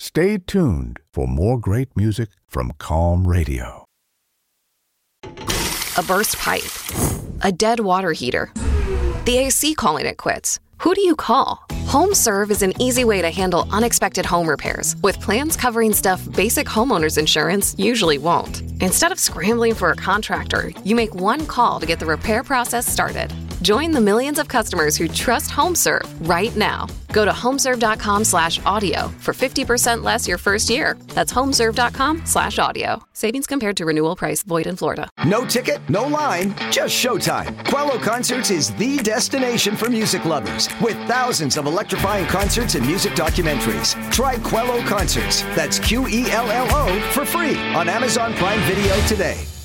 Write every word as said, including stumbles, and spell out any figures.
Stay tuned for more great music from Calm Radio. A burst pipe. A dead water heater. The A C calling it quits. Who do you call? HomeServe is an easy way to handle unexpected home repairs with plans covering stuff basic homeowners insurance usually won't. Instead of scrambling for a contractor, you make one call to get the repair process started. Join the millions of customers who trust HomeServe right now. Go to homeserve.com slash audio for fifty percent less your first year. That's homeserve.com slash audio. Savings compared to renewal price. Void in Florida. No ticket, no line, just showtime. Quello Concerts is the destination for music lovers with thousands of electrifying concerts and music documentaries. Try Quello Concerts. That's Q E L L O for free on Amazon Prime Video today.